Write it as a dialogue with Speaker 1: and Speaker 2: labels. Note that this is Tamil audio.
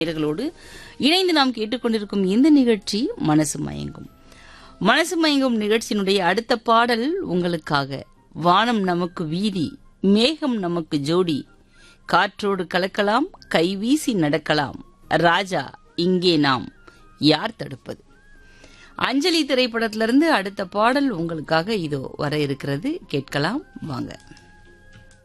Speaker 1: நேயர்களோடு இணைந்து நாம் கேட்டுக்கொண்டிருக்கும் இந்த நிகழ்ச்சி மனசு மயங்கும். மனசு மயங்கும் நிகழ்ச்சியினுடைய அடுத்த பாடல் உங்களுக்காக. வானம் நமக்கு வீதி, மேகம் நமக்கு ஜோடி, காற்றோடு கலக்கலாம், கைவீசி நடக்கலாம், ராஜா இங்கே நாம், யார் தடுப்பது? அஞ்சலி திரைப்படத்திலிருந்து அடுத்த பாடல் உங்களுக்காக இதோ வர இருக்கிறது. கேட்கலாம் வாங்க.